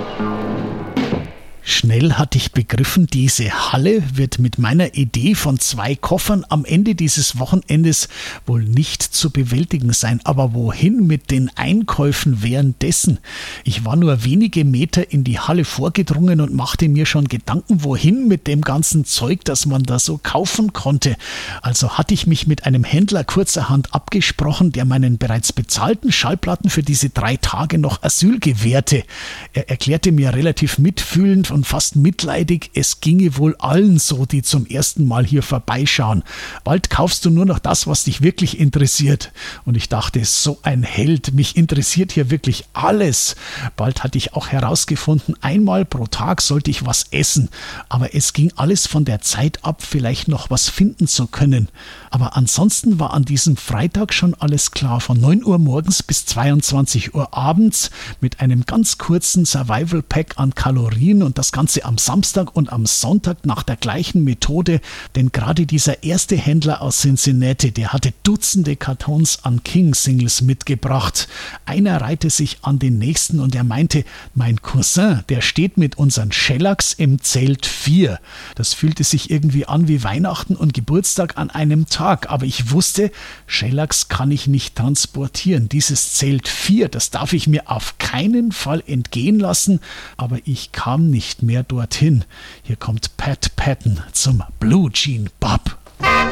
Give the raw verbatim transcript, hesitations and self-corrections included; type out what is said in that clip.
Schnell hatte ich begriffen, diese Halle wird mit meiner Idee von zwei Koffern am Ende dieses Wochenendes wohl nicht zu bewältigen sein. Aber wohin mit den Einkäufen währenddessen? Ich war nur wenige Meter in die Halle vorgedrungen und machte mir schon Gedanken, wohin mit dem ganzen Zeug, das man da so kaufen konnte. Also hatte ich mich mit einem Händler kurzerhand abgesprochen, der meinen bereits bezahlten Schallplatten für diese drei Tage noch Asyl gewährte. Er erklärte mir relativ mitfühlend und fast mitleidig, es ginge wohl allen so, die zum ersten Mal hier vorbeischauen. Bald kaufst du nur noch das, was dich wirklich interessiert. Und ich dachte, so ein Held, mich interessiert hier wirklich alles. Bald hatte ich auch herausgefunden, einmal pro Tag sollte ich was essen. Aber es ging alles von der Zeit ab, vielleicht noch was finden zu können. Aber ansonsten war an diesem Freitag schon alles klar. Von neun Uhr morgens bis zweiundzwanzig Uhr abends mit einem ganz kurzen Survival Pack an Kalorien und das Ganze am Samstag und am Sonntag nach der gleichen Methode, denn gerade dieser erste Händler aus Cincinnati, der hatte Dutzende Kartons an King-Singles mitgebracht. Einer reihte sich an den nächsten und er meinte, mein Cousin, der steht mit unseren Shellacks im Zelt vier. Das fühlte sich irgendwie an wie Weihnachten und Geburtstag an einem Tag, aber ich wusste, Shellacks kann ich nicht transportieren. Dieses Zelt vier, das darf ich mir auf keinen Fall entgehen lassen, aber ich kam nicht mehr dorthin. Hier kommt Pat Patton zum Blue Jean Bob.